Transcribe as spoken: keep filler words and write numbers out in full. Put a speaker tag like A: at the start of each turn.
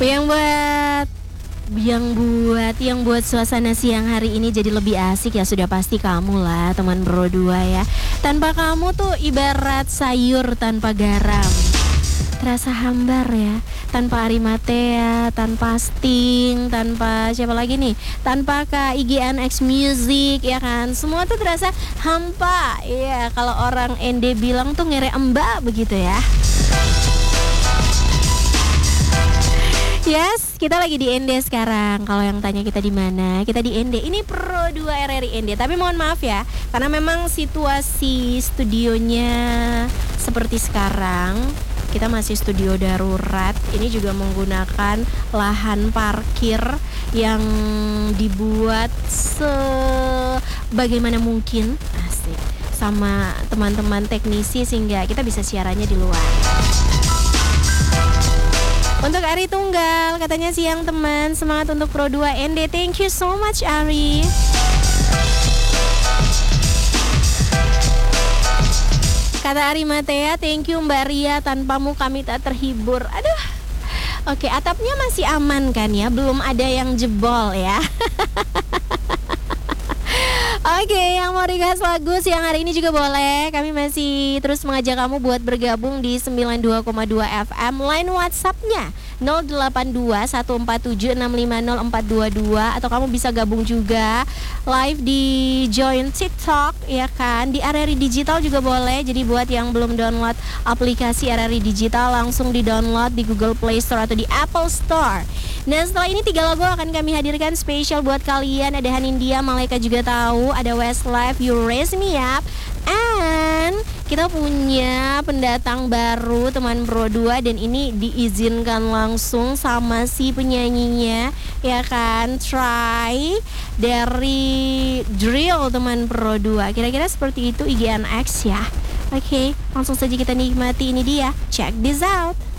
A: Yang buat yang buat yang buat suasana siang hari ini jadi lebih asik ya sudah pasti kamu lah teman berdua ya. Tanpa kamu tuh ibarat sayur tanpa garam, terasa hambar ya. Tanpa Arimatea, tanpa Sting, tanpa siapa lagi nih, tanpa Kak I G N X Music ya kan. Semua tuh terasa hampa. Iya, kalau orang N D bilang tuh ngere embak begitu ya. Yes, kita lagi di N D sekarang. Kalau yang tanya kita di mana, kita di N D. Ini Pro dua R R I N D. Tapi mohon maaf ya, karena memang situasi studionya seperti sekarang. Kita masih studio darurat. Ini juga menggunakan lahan parkir yang dibuat sebagaimana mungkin, asik, sama teman-teman teknisi sehingga kita bisa siarannya di luar. Untuk Ari Tunggal, katanya siang teman, semangat untuk Pro dua N D. Thank you so much Ari. Kata Arimatea, thank you Mbak Ria, tanpamu kami tak terhibur. Aduh. Oke, atapnya masih aman kan ya? Belum ada yang jebol ya. Oke, yang mau request lagu siang hari ini juga boleh. Kami masih terus mengajak kamu buat bergabung di sembilan puluh dua koma dua F M. Line WhatsApp-nya nol delapan dua satu empat tujuh enam lima nol empat dua dua. Atau kamu bisa gabung juga live di join TikTok ya kan. Di R R I Digital juga boleh. Jadi buat yang belum download aplikasi R R I Digital, langsung di-download di Google Play Store atau di Apple Store. Nah setelah ini tiga lagu akan kami hadirkan spesial buat kalian. Ada Hanindia, Malaika juga tahu, ada Westlife, You Raise Me Up, and kita punya pendatang baru teman Pro dua, dan ini diizinkan langsung sama si penyanyinya ya kan, Try dari Drill teman Pro dua. Kira-kira seperti itu I G N X ya. Oke, langsung saja kita nikmati, ini dia, check this out.